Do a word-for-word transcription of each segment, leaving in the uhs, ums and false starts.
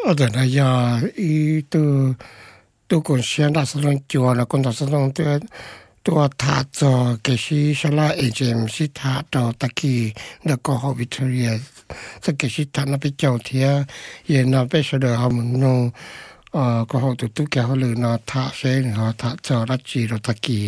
ở đây là giờ ý từ từ còn xem đã sử dụng chùa là còn đã sử dụng từตัวถาจอเกชิชลาเอเจมสิถาจอตะกี้แล้วก็ฮอวิทเรียสเกชิถานะไปเจ้าเทียเย็นนะไปเสดอหมนงเอ่อก็ฮอตุตุแกฮอลือนะถาเซนฮอถาจอรัจจีรตะกี้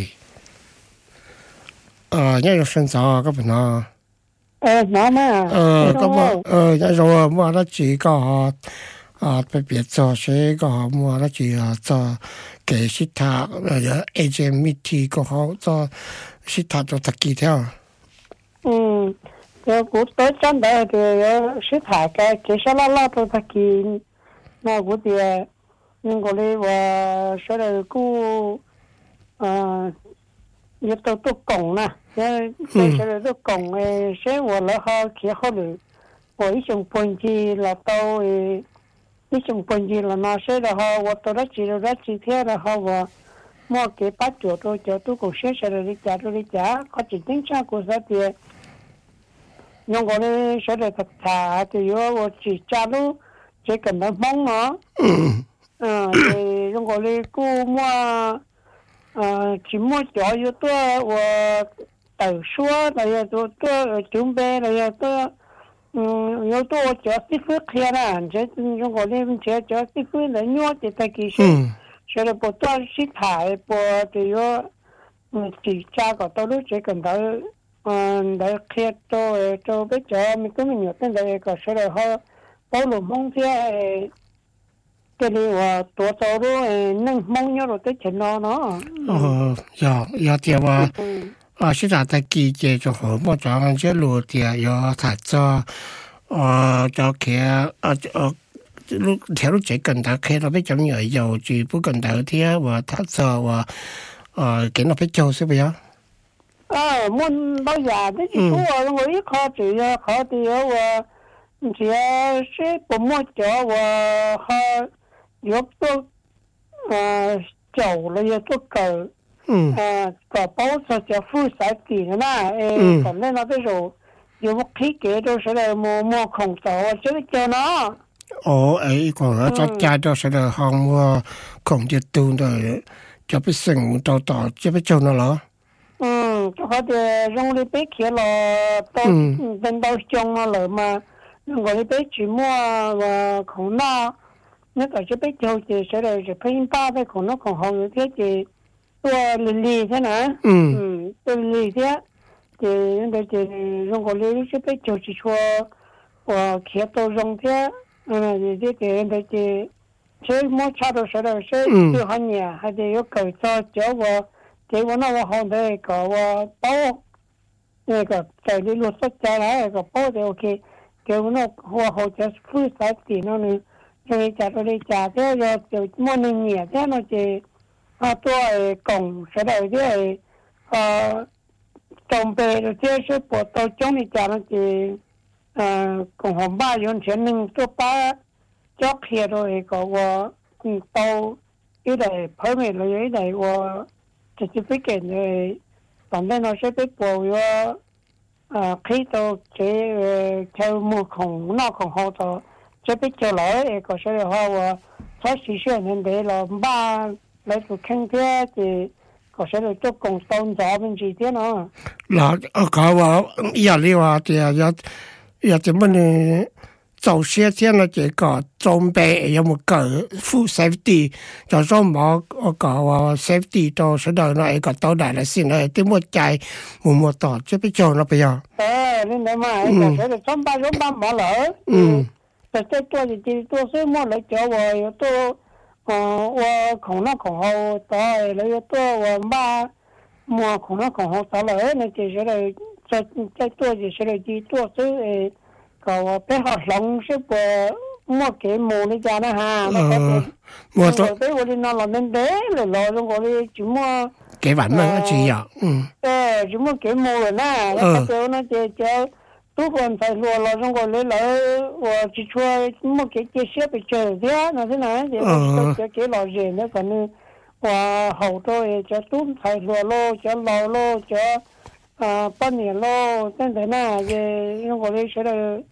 เอ่อเนี่ยเราเส้นจอก็เป็นเนาะเออน้ามาเออก็ว่าเออเนี่ยเราว่ารัจจีก็อ่าไปเปียจอเซก็มัวรัจจีอ่ะจอ给其他呃 A J M T 个好做其他做特技条。 嗯，这古多讲的这是他个，给啥啦啦做特技，那古的，那个嘞我说的古，嗯，也都都讲啦，这这说的都讲诶，所以我了好去好了，我一种本地了到诶。一种本地了那些的话，我到了几了了几天的话，我莫给把脚都脚都给写下来的家都的家，他只经常过啥的，用我的说的他他就有我去家路，这个那忙啊，嗯，嗯，用我的姑妈，嗯，去莫教有多我读书那要多多准备那要多。嗯，有多叫媳妇开了，这用我那边叫叫媳妇来鸟的在给说，说了不多是台不就有，嗯，几家个到了这个到，嗯，来开到到被叫没根本有等到一个说了好，保罗梦的，这里我多走路诶，能梦鸟了在前头呢。 哦，要要点话。啊，是大的季节就好，莫讲这路点要他做，呃，就开啊呃，路条路最近他开到被怎样有住不近头天话他做话，呃，见到被做是不呀？ 啊，我老爷的就说我一考这个考的我，只要是不莫叫我好，要做呃走了要做狗。嗯，呃，个包车叫富三地的嘛，诶，反正那个时候有我开给都是来摸摸空手，我这个叫呢。 哦，诶，讲了在家都是来项目空就多的，就不成到到就不做了咯。 嗯，就好的用的被开了，到等到中了了嘛，我的被去摸我空那，那个就被叫的是来就配八被空那空好有些的。ตัวลีใช่ไหมอืมตัวลีเนี่ยเดี๋ยวเดี๋ยวรงก็เลยจะไปจดชัวว่าเขียนตัวรงเนี่ยอืมเดี๋ยวเดี๋ยวเดี๋ยวใช้หม้อชาตัวใช้ใช้ตัวหันเนี่ยให้เดี๋ยวเกิดจะเจ้าว่าเดี๋ยววันนั้นว่าห้องได้ก็ว่าเป้าเนี่ยก็ใจดีรู้สึกใจแล้วก็เป้าเดี๋ยวโอเคเดี๋ยววันนั้นว่าเขาจะฟื้นสายตีนั่นนี่จะจัดอะไรจัดเดี๋ยวเดี๋ยวหม้อหนึ่งเนี่ยเดี๋ยวเราจะ啊，做工是的，这呃，准备的这是不到中的家了的，呃，共红吧用钱能做把交开了一个我，嗯，到一来泡面了一来我，这是不给的，反正那是被保佑，呃，开到这呃，就木空那空好的，这被叫来一个是的话我，才十岁年的了吧。来做看片的，可是来做工商咱们这点呢。 那啊，搞话压力话的要要怎么呢？做些天了这个装备有冇够 full safety？ 就说冇我搞话 safety 到时候那一个到来了先来，点么ใจ冇冇到，这边做了不要？ 哎，你那嘛，可是来装备装备冇了。嗯。在这做的这做什么来叫我要做。嗯，我空那空好到那个多我妈摸空那空好到了，那就是来在在做就是来去做这诶，个我背好龙是不摸给摸的家呢哈，那个摸到被我的那老人的了，老人我的就摸给完了就要，嗯， 哎，就摸给摸了呢，那个那就叫。都管在落了，中国来来，我就说没给这些不交的，那是哪的？我就给老人的，反正我好多也叫都才落了，叫老了，叫啊半年了，等等那也，我的说的，我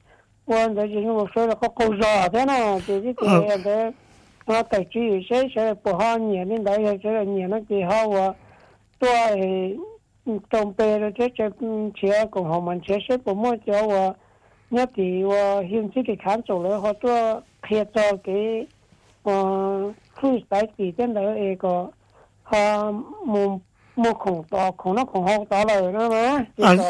buồn rồi chỉ một số là có câu giò thế nào thì cái cái cái nó tài chính sẽ sẽ bỏ hoa nhiều nên đấy sẽ là nhiều nó chỉ hoa và tôi trong bề rồi sẽ sẽ chia cùng họ mình sẽ sẽ bỏ mua cho và nhớ thì và hiện chỉ cái khán chỗ rồi họ tôi khai cho cái khu tài chính trên đấy có họ mua mua khủng to khủng nó khủng hậu to lời nữa mà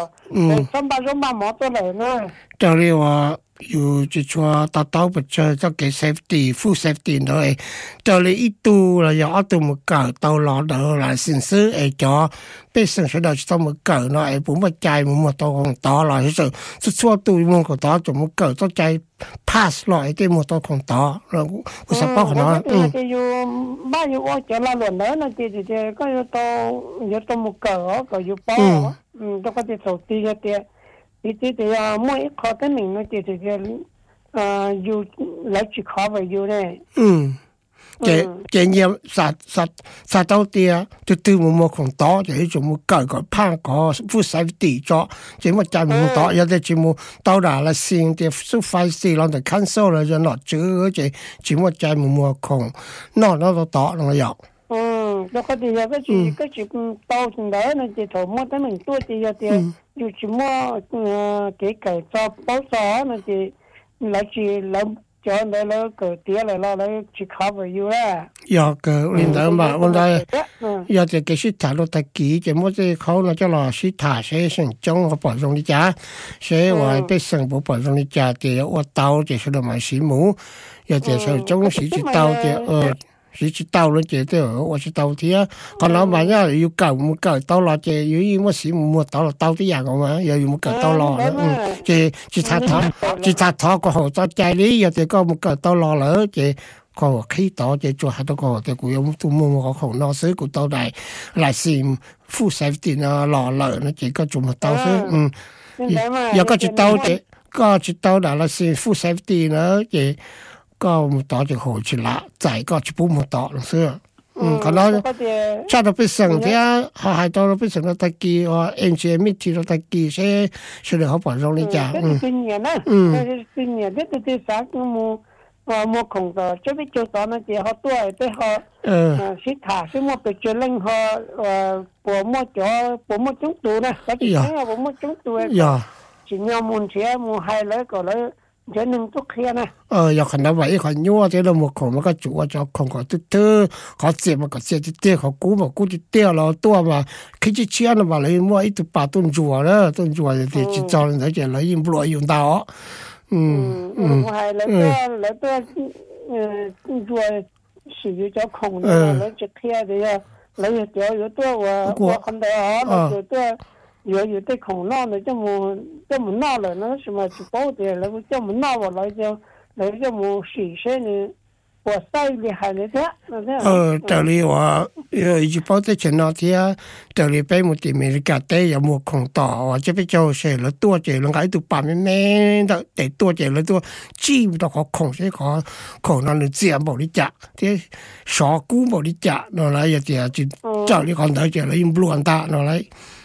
xong ba giống ba mỏ to lời nữa cho nên làอยู่จะชัวต่อต่อไปเจอจะเก็บ safety full safety ด้วยจะเลยอีตัวเราอยากตัวมันเกิดตัวหลอดเดือดสินซื้อไอ้จอเป็นสิ่งที่เราจะต้องมันเกิดเนาะไอ้ผมว่าใจมันมาตัวของต่อเราที่สุดสุดชัวตัวมันก็ต่อจนมันเกิดต้องใจ pass หน่อยที่มันตัวของต่อเราอุตส่าห์บอกเนาะอืมจะอยู่บ้านอยู่ว่าจะละหล่นแล้วนะจะจะก็อยู่ตัวอยู่ตัวมันเกิดก็อยู่ป้ออืมต้องก็จะสูตีจะเตี้ยอีที่ที่อ่าmỗiข้อตั้งหนึ่งนะที่ที่จะอ่าอยู่หลายจุดข้อไปอยู่เนี่ยอืมเจเจเนี่ยสัตสัตสัตตัวเดียจะตื่นมันมาของต่อจะให้จมูกเกิดก็พังก็ผู้ใส่ตีจ่อจะมันใจมันต่อ要在จมูกต่อได้ละสิ่งที่สุดไฟสีเราจะ cancel 了就 not จื้อจะจมูกใจมันมาของนอกแล้วต่อเราอยากอืมแล้วก็ดีก็จีก็จีต่อถึงได้นะจีถมตั้งหนึ่งตัวจีจะเดียวอยู่จมูกเอ่อเก๋ไก่จอเป้าจอนะจีแล้วจีแล้วจอแล้วแล้วเกิดเตี้ยแล้วแล้วจีข้าวไปอยู่แล้วอยากเกิดวันนั้นมาวันนั้นอยากจะเกิดสิทธาเราตะกี้จะมั่วจะเขาเราจะรอสิทธาเสียสิ่งจงเขาปล่อยตรงนี้จ้าเสียไว้ไปสิ่งปล่อยตรงนี้จ้าเดี๋ยวว่าเตาจะสละมาสีหมูอยากจะใช้จงสีจิตเตาจะเออ是去刀了这的，我是刀铁，可能万一有搞冇搞刀了这，有因我是冇刀了刀的样个嘛，又有冇搞刀了，嗯，这这插头，这插头个好在ใจ里，有这个冇搞刀了了这。ก็ขี้ต่อจะจวดตัวก็แต่กูยังตัวมึงก็ของนอซื้อกูต่อได้หลายสิ่งฟูเซฟตี้นะหล่อเลยนะจีก็จุ่มต่อซื้ออืมยังก็จะต่อเจก็จะต่อได้ละสิ่งฟูเซฟตี้นะเจก็มันต่อจะโหชิละใจก็จะปุ๊บมันต่อเสื้ออืมขณะชาติเราไปสั่งที่หาหายตัวเราไปสั่งเราตะกี้ว่าเอ็นจีเอ็มที่เราตะกี้ใช่ใช่เลยเขาบอกตรงนี้จ้ะอืมอืมเป็นเนี่ยเด็ดเด็ดสักมูว่ามูของตัวจะไปเจอตอนนั้นเจ้าเขาตัวไปเขาเออสิถ่าสิมูไปเจอเล่งเขาเอ่อปัวมูจ่อปัวมูจุ้งตัวนะเขาจะใช้ปัวมูจุ้งตัวสิ่งยามุนเสียมูให้เลยก็เลยเดี๋ยวหนึ่งทุกเคลียนะเอออยากขนาดว่าไอ้ขยัวเจ้าเราหมดของมันก็จุว่าจะของก็ตื้อตื้อเขาเสียมันก็เสียจะเตี้ยเขากู้มากู้จะเตี้ยเราตัวมาคิดจะเชี่ยนะว่าเลยมั่วไอ้ตัวป่าต้นจัวแล้วต้นจัวจะเตี้ยจะจอเลยจะเลยยิ่งปล่อยอยู่ดาวอืมอืมให้แล้วก็แล้วก็เอ่อจัวสิอยู่เจ้าของแล้วจะเคลียเดี๋ยวแล้วเดี๋ยวอยู่ตัวว่าว่าคนเดียวแล้วอยู่ตัว有有的孔闹的这么这么闹了，那什么就包的，然后这么闹我来就来这么水深呢，我晒厉害了的，那这。 呃，这里我有一包的前两天，这里被我的美国的有没空到，我这边就是了多些，人家都把面面的得多些了都，基本都好空些可可能你自然冇你食，啲傻姑冇你食，拿来一啲就照你看到就来用不乱打拿来。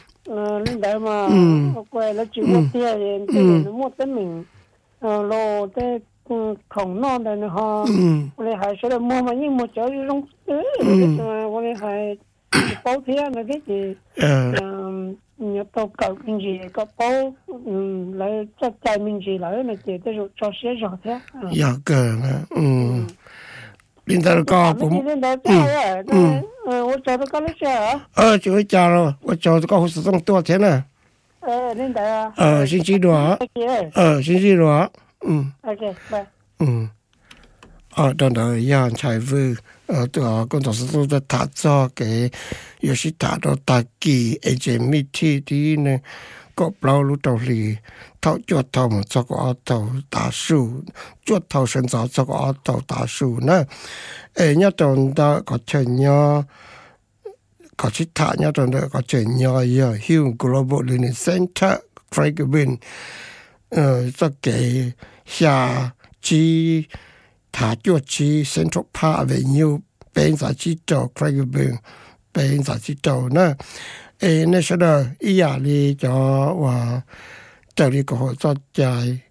ờ lên đấy mà quay là chỉ một tia thì nó một cái mình lô cái khổng non này nó ho lấy hai số là mua mà nhưng một chỗ giống tứ mà lấy hai bao thiên là cái gì nhớ tàu cầu mình gì có bao lấy cho trái mình gì lấy là chỉ để cho xe giọt thế dạ cơ ừ lên đó có cũng lên đó chơi à我找到高了些啊呃就会加了我找到高是挣多少钱呢呃领导啊呃星期六呃星期六嗯 OK 拜嗯啊等等一样财富呃对啊工作室都在打造给有些打到大几而且密切的呢ก็เปล่ารู้ตัวลีเท่าจวดเท่ามันจะก็เอาเท่าตาสู้จวดเท่าเส้นสาวจะก็เอาเท่าตาสู้นะเอ้ยเนี่ยตอนนั้นก็เชิญเนี่ยก็ชิดท่าเนี่ยตอนนั้นก็เชิญเนี่ยเยอะฮิว Global Learning Center ใครก็เป็นเอ่อจะเกี่ยชาจีถาจวดจีเซ็นทรัลพาร์คเวนิวเป็นสายจีโต้ใครก็เป็นเป็นสายจีโต้นะเอ้เนี่ยฉันอีอยากเลยจะว่าเจ้านี่ก็เข้าใจ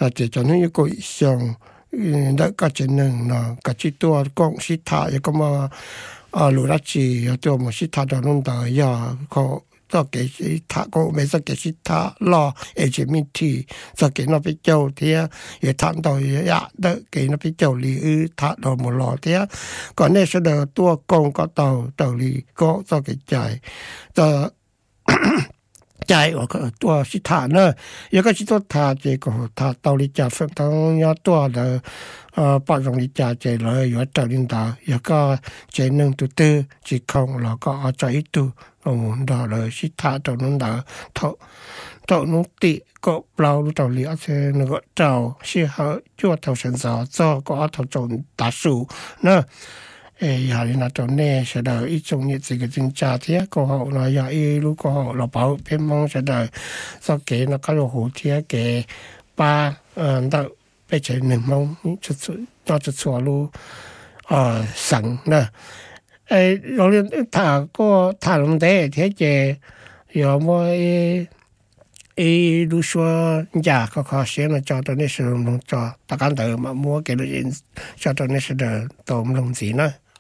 là chỉ cho nên có ý xong đã có chỉ nên là cái chỉ tua con sĩ thà có mà à lúa lá chỉ tua mà sĩ thà đó nó đã giờ có cho cái sĩ thà có mấy cái cái sĩ thà lo ở trên miền thì cho cái nó bị châu thì ở thằng đó ya đó cái nó bị châu lì ư thà đó một lọ thì còn này sẽ được tua con có tàu tàu lì có cho cái chạy cho chạy ở cái tua sĩ thà nữa有个是做他这个他到里家分当要多的呃包容里家这来有到领导有个这能都得只空了个啊在一度我们到了是他到领导头到努力个老到里而且那个找是好做头身上做个头种大树那诶，下年那到呢，是到一种日子嘅政策啲過後，那又一路過後，落保偏幫是到所給那個有好啲嘅把，嗯，到變成兩毛出出，那就錯路啊省啦。誒，有啲他個他龍地啲嘅有冇誒誒，如說呀，個個先嚟做到呢時龍做，大家都嘛冇幾多人做到呢時就到唔同時啦。